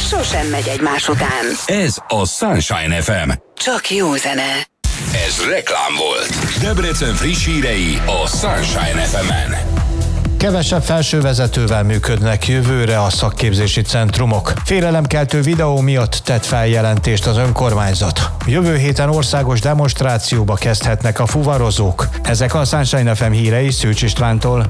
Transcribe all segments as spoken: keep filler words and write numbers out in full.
sosem megy egymás után. Ez a Sunshine ef em. Csak jó zene. Ez reklám volt. Debrecen friss hírei a Sunshine ef emen. Kevesebb felsővezetővel működnek jövőre a szakképzési centrumok. Félelemkeltő videó miatt tett feljelentést az önkormányzat. Jövő héten országos demonstrációba kezdhetnek a fuvarozók. Ezek a Sunshine ef em hírei Szűcs Istvántól.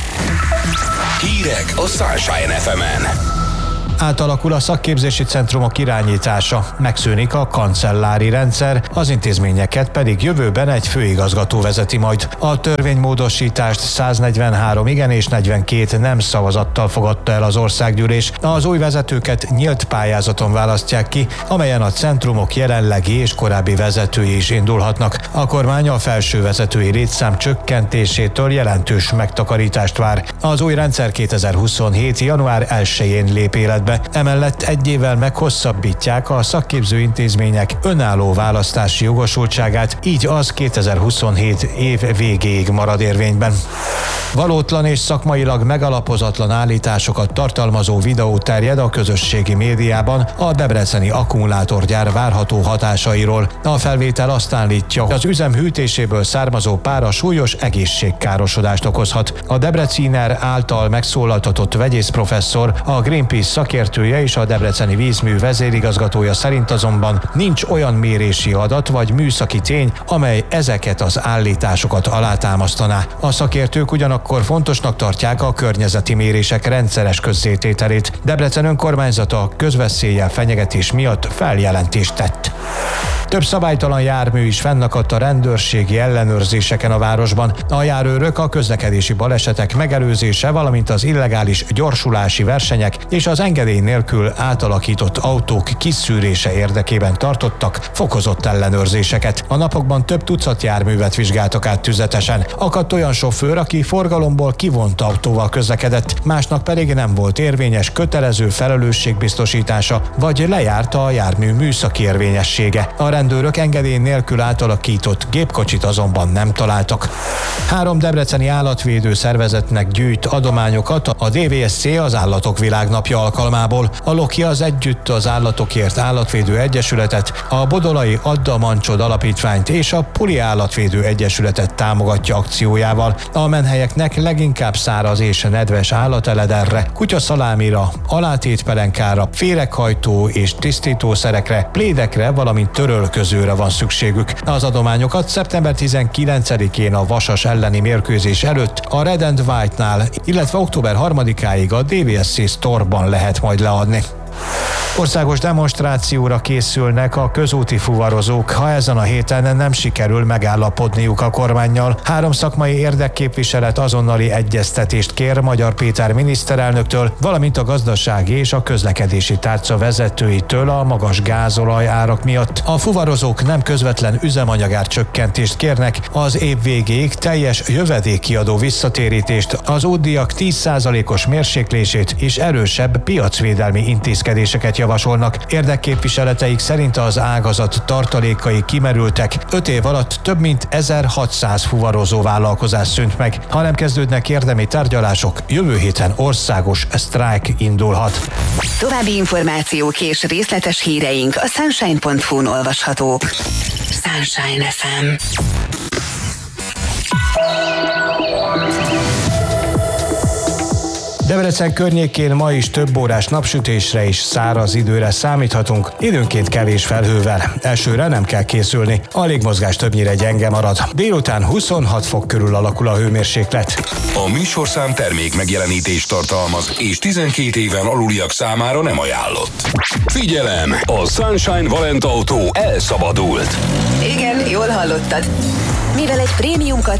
Hírek a Sunshine ef emen. Átalakul a szakképzési centrumok irányítása, megszűnik a kancellári rendszer, az intézményeket pedig jövőben egy főigazgató vezeti majd. A törvénymódosítást száznegyvenhárom igen és negyvenkét nem szavazattal fogadta el az országgyűlés. Az új vezetőket nyílt pályázaton választják ki, amelyen a centrumok jelenlegi és korábbi vezetői is indulhatnak. A kormány a felső vezetői létszám csökkentésétől jelentős megtakarítást vár. Az új rendszer kétezer-huszonhét. január elsején lép életbe. Emellett egy évvel meghosszabbítják a szakképző intézmények önálló választási jogosultságát, így az kétezer-huszonhét év végéig marad érvényben. Valótlan és szakmailag megalapozatlan állításokat tartalmazó videó terjed a közösségi médiában a debreceni akkumulátorgyár várható hatásairól. A felvétel azt állítja, hogy az üzem hűtéséből származó pára súlyos egészségkárosodást okozhat. A Debreciner által megszólaltatott vegyész professzor, a Greenpeace szakértője és a debreceni vízmű vezérigazgatója szerint azonban nincs olyan mérési adat vagy műszaki tény, amely ezeket az állításosokat alátámasztaná. A szakértők ugyanakkor fontosnak tartják a környezeti mérések rendszeres közzétételét. Debrecen önkormányzata közveszéllyel fenyegetés miatt feljelentést tett. Több szabálytalan jármű is fennakadt a rendőrségi ellenőrzéseken a városban. A járőrök a közlekedési balesetek megelőzése, valamint az illegális gyorsulási versenyek és az engedély nélkül átalakított autók kiszűrése érdekében tartottak fokozott ellenőrzéseket. A napokban több tucat járművet vizsgáltak át tüzetesen. Akadt olyan sofőr, aki forgalomból kivont autóval közlekedett, másnak pedig nem volt érvényes kötelező felelősségbiztosítása, vagy lejárta a jármű műszaki érvényessége. A rendőrök engedély nélkül átalakított gépkocsit azonban nem találtak. Három debreceni állatvédő szervezetnek gyűjt adományokat a dé vé es cé az Állatok Világnapja alkalmából. A Loki az Együtt az Állatokért Állatvédő Egyesületet, a Bodolai Adda Mancsod Alapítványt és a Puli Állatvédő Egyesületet támogatja akciójával. A menhelyeknek leginkább száraz és nedves állatelederre, kutyaszalámira, alátétpelenkára, féreghajtó és tisztítószerekre, plédekre, valamint törölközőre van szükségük. Az adományokat szeptember tizenkilencedikén a Vasas elleni mérkőzés előtt a Red and White-nál, illetve október harmadikáig a dé vé es cé Store-ban lehet majd leadni. Országos demonstrációra készülnek a közúti fuvarozók, ha ezen a héten nem sikerül megállapodniuk a kormánnyal. Három szakmai érdekképviselet azonnali egyeztetést kér Magyar Péter miniszterelnöktől, valamint a gazdasági és a közlekedési tárca vezetőitől a magas gázolaj árak miatt. A fuvarozók nem közvetlen üzemanyagár csökkentést kérnek, az év végéig teljes jövedékkiadó visszatérítést, az útdíjak tíz százalékos mérséklését és erősebb piacvédelmi intézkedéseket javasolnak. Érdekképviseleteik szerint az ágazat tartalékai kimerültek, öt év alatt több mint ezerhatszáz fuvarozó vállalkozás szűnt meg. Ha nem kezdődnek érdemi tárgyalások, jövő héten országos sztrájk indulhat. További információk és részletes híreink a sunshine pont hu-n olvashatók. Sunshine ef em. Debrecen környékén ma is több órás napsütésre és száraz időre számíthatunk, időnként kevés felhővel. Elsőre nem kell készülni, a légmozgás többnyire gyenge marad. Délután huszonhat fok körül alakul a hőmérséklet. A műsorszám termék megjelenítést tartalmaz, és tizenkét éven aluliak számára nem ajánlott. Figyelem! A Sunshine Valent autó elszabadult. Igen, jól hallottad. Mivel egy prémium